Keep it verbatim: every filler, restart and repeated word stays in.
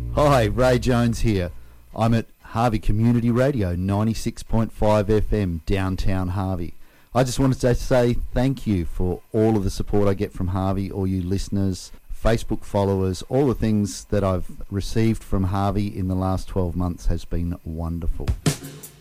Hi, Ray Jones here. I'm at Harvey Community Radio, ninety-six point five F M, downtown Harvey. I just wanted to say thank you for all of the support I get from Harvey, all you listeners, Facebook followers, all the things that I've received from Harvey in the last twelve months has been wonderful.